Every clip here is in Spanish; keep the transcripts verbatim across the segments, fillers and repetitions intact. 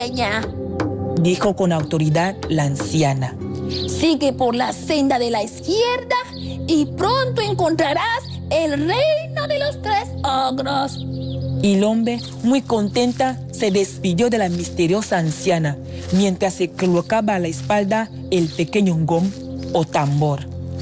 pequeña, dijo con autoridad la anciana. Sigue por la senda de la izquierda y pronto encontrarás el reino de los tres ogros. Y el hombre, muy contenta, se despidió de la misteriosa anciana mientras se colocaba a la espalda el pequeño gong o tambor.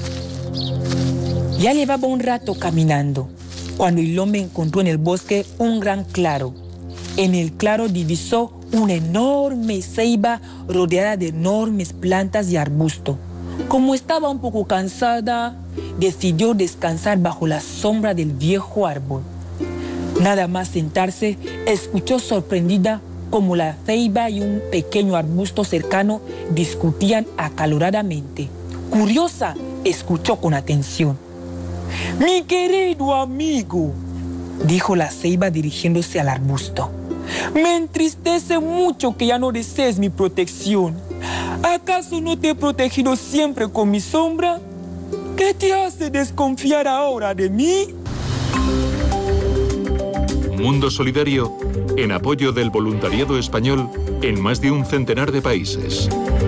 Ya llevaba un rato caminando cuando el hombre encontró en el bosque un gran claro. En el claro divisó una enorme ceiba rodeada de enormes plantas y arbustos. Como estaba un poco cansada, decidió descansar bajo la sombra del viejo árbol. Nada más sentarse, escuchó sorprendida como la ceiba y un pequeño arbusto cercano discutían acaloradamente. Curiosa, escuchó con atención. «Mi querido amigo», dijo la ceiba dirigiéndose al arbusto, «me entristece mucho que ya no desees mi protección. ¿Acaso no te he protegido siempre con mi sombra? ¿Qué te hace desconfiar ahora de mí?» Mundo Solidario, en apoyo del voluntariado español en más de un centenar de países.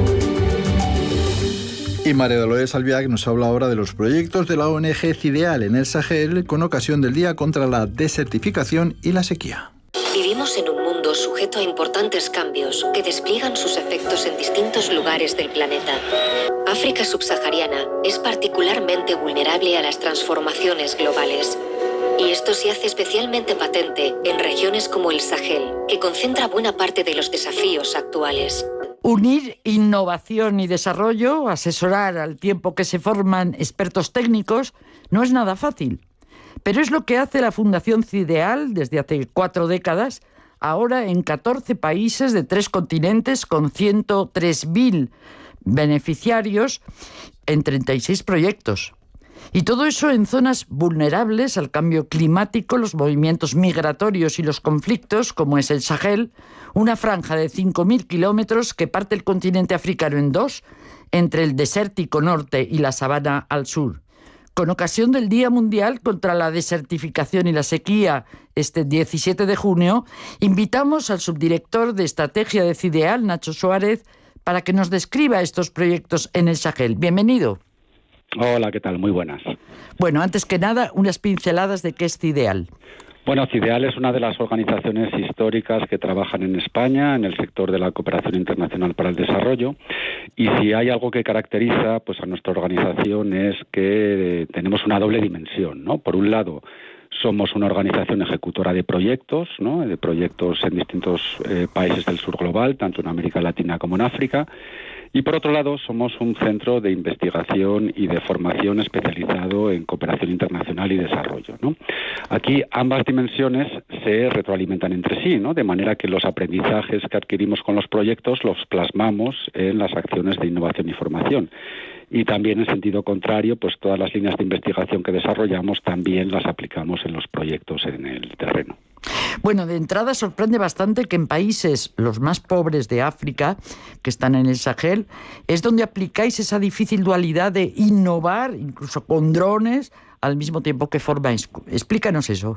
Y María Dolores Albiac nos habla ahora de los proyectos de la O N G CIDEAL en el Sahel con ocasión del Día contra la Desertificación y la Sequía. Vivimos en un mundo sujeto a importantes cambios que despliegan sus efectos en distintos lugares del planeta. África subsahariana es particularmente vulnerable a las transformaciones globales. Y esto se hace especialmente patente en regiones como el Sahel, que concentra buena parte de los desafíos actuales. Unir innovación y desarrollo, asesorar al tiempo que se forman expertos técnicos, no es nada fácil. Pero es lo que hace la Fundación CIDEAL desde hace cuatro décadas, ahora en catorce países de tres continentes con ciento tres mil beneficiarios en treinta y seis proyectos. Y todo eso en zonas vulnerables al cambio climático, los movimientos migratorios y los conflictos, como es el Sahel, una franja de cinco mil kilómetros que parte el continente africano en dos, entre el desértico norte y la sabana al sur. Con ocasión del Día Mundial contra la Desertificación y la Sequía, este diecisiete de junio, invitamos al subdirector de Estrategia de CIDEAL, Nacho Suárez, para que nos describa estos proyectos en el Sahel. Bienvenido. Hola, ¿qué tal? Muy buenas. Bueno, antes que nada, unas pinceladas de qué es CIDEAL. Bueno, CIDEAL es una de las organizaciones históricas que trabajan en España en el sector de la cooperación internacional para el desarrollo, y si hay algo que caracteriza pues a nuestra organización es que tenemos una doble dimensión, ¿no? Por un lado, somos una organización ejecutora de proyectos, ¿no? De proyectos en distintos eh, países del sur global, tanto en América Latina como en África. Y por otro lado, somos un centro de investigación y de formación especializado en cooperación internacional y desarrollo, ¿no? Aquí ambas dimensiones se retroalimentan entre sí, ¿no? De manera que los aprendizajes que adquirimos con los proyectos los plasmamos en las acciones de innovación y formación. Y también en sentido contrario, pues todas las líneas de investigación que desarrollamos también las aplicamos en los proyectos en el terreno. Bueno, de entrada sorprende bastante que en países los más pobres de África, que están en el Sahel, es donde aplicáis esa difícil dualidad de innovar, incluso con drones, al mismo tiempo que formáis. Explícanos eso.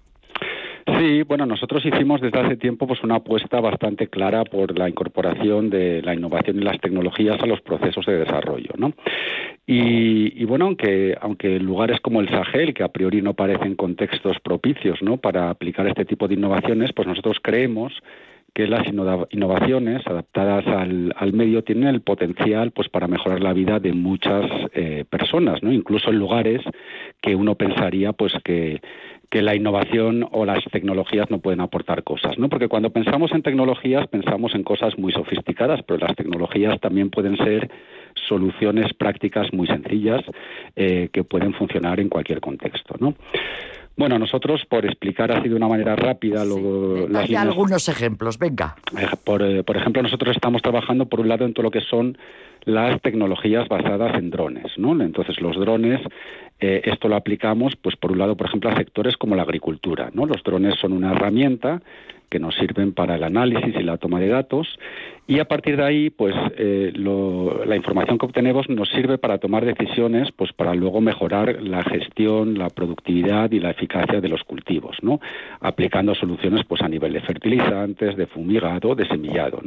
Sí, bueno, nosotros hicimos desde hace tiempo pues una apuesta bastante clara por la incorporación de la innovación y las tecnologías a los procesos de desarrollo, ¿no? Y, y bueno, aunque aunque lugares como el Sahel, que a priori no parecen contextos propicios, ¿no?, para aplicar este tipo de innovaciones, pues nosotros creemos que las innovaciones adaptadas al, al medio tienen el potencial pues para mejorar la vida de muchas eh, personas, ¿no? Incluso en lugares que uno pensaría pues que que la innovación o las tecnologías no pueden aportar cosas, ¿no? Porque cuando pensamos en tecnologías pensamos en cosas muy sofisticadas, pero las tecnologías también pueden ser soluciones prácticas muy sencillas eh, que pueden funcionar en cualquier contexto, ¿no? Bueno, nosotros, por explicar así de una manera rápida... Sí, lo, las hay líneas, algunos ejemplos, venga. Por, eh, por ejemplo, nosotros estamos trabajando, por un lado, en todo lo que son las tecnologías basadas en drones, ¿no? Entonces, los drones, eh, esto lo aplicamos, pues por un lado, por ejemplo, a sectores como la agricultura, ¿no? Los drones son una herramienta que nos sirven para el análisis y la toma de datos, y a partir de ahí, pues eh, lo, la información que obtenemos nos sirve para tomar decisiones, pues para luego mejorar la gestión, la productividad y la eficacia de los cultivos, ¿no? Aplicando soluciones pues a nivel de fertilizantes, de fumigado, de semillado,